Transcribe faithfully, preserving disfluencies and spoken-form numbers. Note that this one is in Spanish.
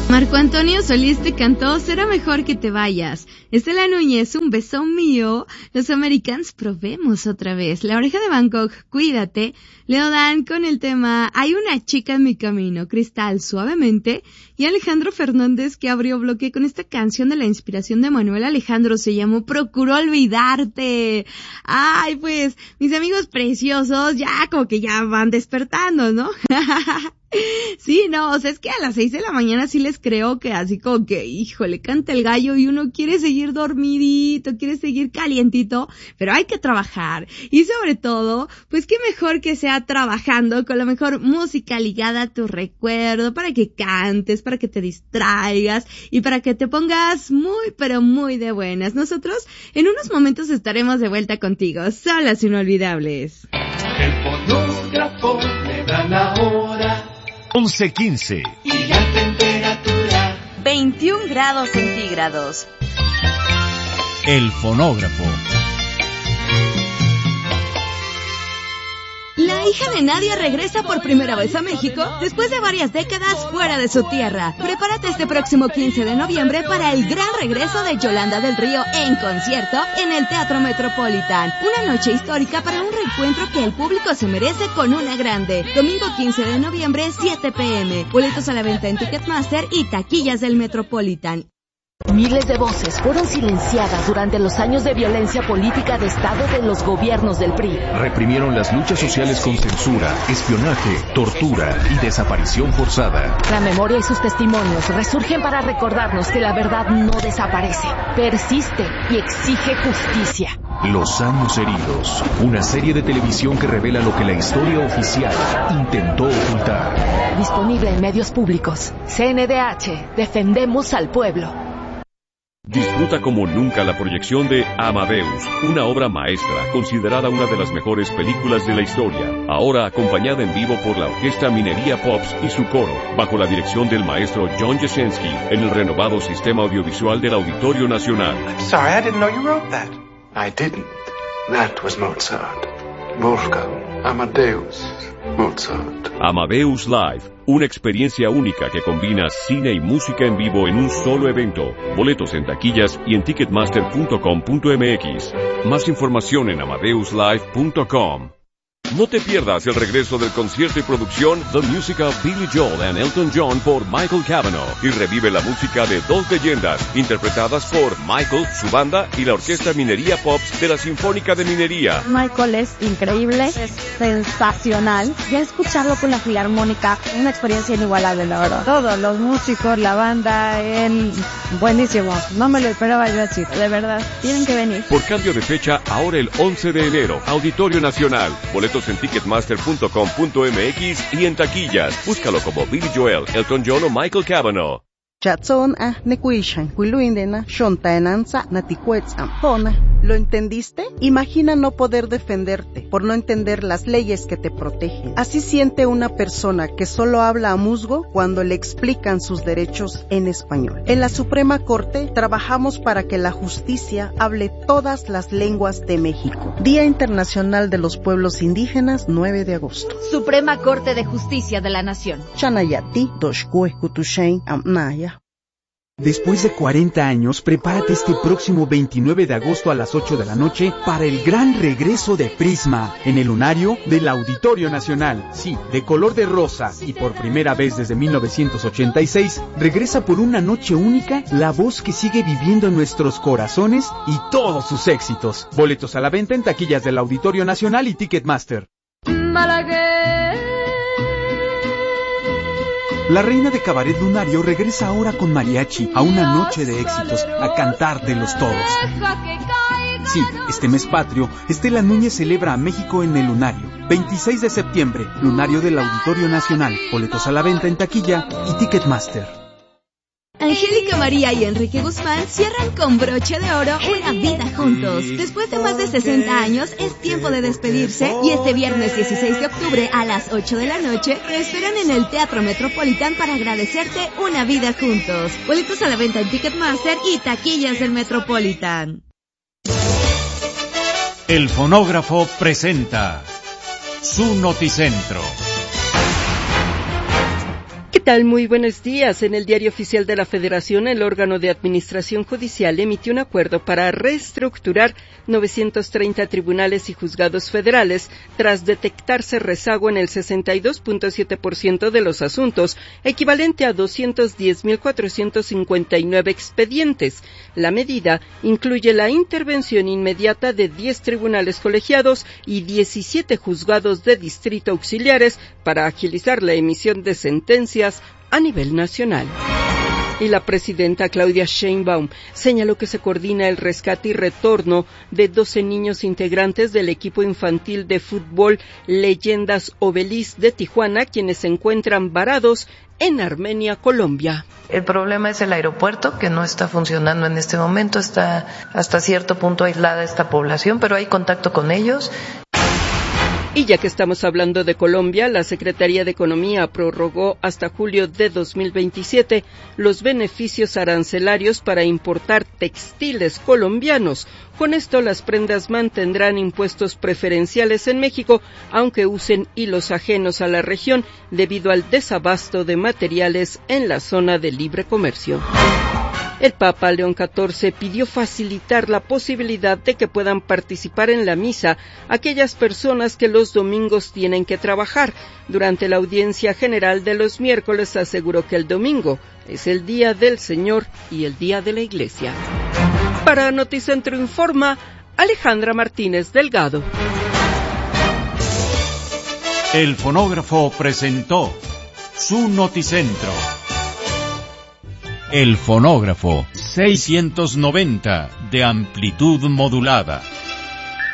Marco Antonio Solís te cantó Será mejor que te vayas. Estela Núñez, Un beso mío. Los Americans, Probemos otra vez. La Oreja de Bangkok, Cuídate. Leo Dan con el tema Hay una chica en mi camino. Cristal, Suavemente. Y Alejandro Fernández, que abrió bloque con esta canción de la inspiración de Manuel Alejandro, se llamó Procuro olvidarte. Ay, pues, mis amigos preciosos ya como que ya van despertando, ¿no? Sí, no, o sea, es que a las seis de la mañana sí les creo que así como que, híjole, canta el gallo y uno quiere seguir dormidito, quiere seguir calientito, pero hay que trabajar. Y sobre todo, pues qué mejor que sea trabajando con la mejor música ligada a tu recuerdo, para que cantes, para que te distraigas y para que te pongas muy, pero muy de buenas. Nosotros en unos momentos estaremos de vuelta contigo, solas inolvidables. El fonógrafo me da la hora. once quince. Y la temperatura veintiún grados centígrados. El fonógrafo. La hija de Nadia regresa por primera vez a México después de varias décadas fuera de su tierra. Prepárate este próximo quince de noviembre para el gran regreso de Yolanda del Río en concierto en el Teatro Metropolitan. Una noche histórica para un reencuentro que el público se merece con una grande. Domingo quince de noviembre, siete pe eme. Boletos a la venta en Ticketmaster y taquillas del Metropolitan. Miles de voces fueron silenciadas durante los años de violencia política de Estado de los gobiernos del P R I. Reprimieron las luchas sociales con censura, espionaje, tortura y desaparición forzada. La memoria y sus testimonios resurgen para recordarnos que la verdad no desaparece, persiste y exige justicia. Los años heridos, una serie de televisión que revela lo que la historia oficial intentó ocultar. Disponible en medios públicos. C N D H, defendemos al pueblo. Disfruta como nunca la proyección de Amadeus, una obra maestra, considerada una de las mejores películas de la historia. Ahora acompañada en vivo por la Orquesta Minería Pops y su coro, bajo la dirección del maestro John Jasinski, en el renovado sistema audiovisual del Auditorio Nacional. I'm sorry, I didn't know you wrote that. I didn't. That was Mozart. Wolfgang Amadeus Mozart. Amadeus Live, una experiencia única que combina cine y música en vivo en un solo evento. Boletos en taquillas y en ticketmaster punto com punto eme equis. Más información en amadeus live punto com. No te pierdas el regreso del concierto y producción The Music of Billy Joel and Elton John por Michael Cavanaugh, y revive la música de dos leyendas interpretadas por Michael, su banda y la Orquesta Minería Pops de la Sinfónica de Minería. Michael es increíble, es sensacional. Ya escucharlo con la Filarmónica, una experiencia inigualable, la verdad. Todos los músicos, la banda, él, buenísimo. No me lo esperaba yo así, de verdad. Tienen que venir. Por cambio de fecha, ahora el once de enero, Auditorio Nacional. Boletos en ticketmaster punto com punto eme equis y en taquillas. Búscalo como Billy Joel, Elton John o Michael Cavanaugh. Chatson a nekuishan huiluindena shontaenanza naticuetzam. ¿Lo entendiste? Imagina no poder defenderte por no entender las leyes que te protegen. Así siente una persona que solo habla a musgo cuando le explican sus derechos en español. En la Suprema Corte trabajamos para que la justicia hable todas las lenguas de México. Día Internacional de los Pueblos Indígenas, nueve de agosto. Suprema Corte de Justicia de la Nación. Chanayati doshkue kutushain amnaya. Después de cuarenta años, prepárate este próximo veintinueve de agosto a las ocho de la noche para el gran regreso de Prisma en el lunario del Auditorio Nacional. Sí, de color de rosa, y por primera vez desde mil novecientos ochenta y seis, regresa por una noche única la voz que sigue viviendo en nuestros corazones y todos sus éxitos. Boletos a la venta en taquillas del Auditorio Nacional y Ticketmaster. Malaguer. La reina de Cabaret Lunario regresa ahora con mariachi a una noche de éxitos, a cantar de los todos. Sí, este mes patrio, Estela Núñez celebra a México en el Lunario. veintiséis de septiembre, Lunario del Auditorio Nacional. Boletos a la venta en taquilla y Ticketmaster. Angélica María y Enrique Guzmán cierran con broche de oro una vida juntos. Después de más de sesenta años, es tiempo de despedirse, y este viernes dieciséis de octubre a las ocho de la noche te esperan en el Teatro Metropolitan para agradecerte una vida juntos. Boletos a la venta en Ticketmaster y taquillas del Metropolitan. El fonógrafo presenta su noticentro. ¿Qué tal? Muy buenos días. En el Diario Oficial de la Federación, el órgano de administración judicial emitió un acuerdo para reestructurar novecientos treinta tribunales y juzgados federales tras detectarse rezago en el sesenta y dos punto siete por ciento de los asuntos, equivalente a doscientos diez mil cuatrocientos cincuenta y nueve expedientes. La medida incluye la intervención inmediata de diez tribunales colegiados y diecisiete juzgados de distrito auxiliares para agilizar la emisión de sentencias a nivel nacional. Y la presidenta Claudia Sheinbaum señaló que se coordina el rescate y retorno de doce niños integrantes del equipo infantil de fútbol Leyendas Obelis de Tijuana, quienes se encuentran varados en Armenia, Colombia. El problema es el aeropuerto, que no está funcionando en este momento, está hasta cierto punto aislada esta población, pero hay contacto con ellos. Y ya que estamos hablando de Colombia, la Secretaría de Economía prorrogó hasta julio de dos mil veintisiete los beneficios arancelarios para importar textiles colombianos. Con esto, las prendas mantendrán impuestos preferenciales en México, aunque usen hilos ajenos a la región debido al desabasto de materiales en la zona de libre comercio. El Papa León catorce pidió facilitar la posibilidad de que puedan participar en la misa aquellas personas que los domingos tienen que trabajar. Durante la audiencia general de los miércoles aseguró que el domingo es el día del Señor y el día de la Iglesia. Para Noticentro Informa, Alejandra Martínez Delgado. El fonógrafo presentó su Noticentro. El fonógrafo seiscientos noventa de amplitud modulada.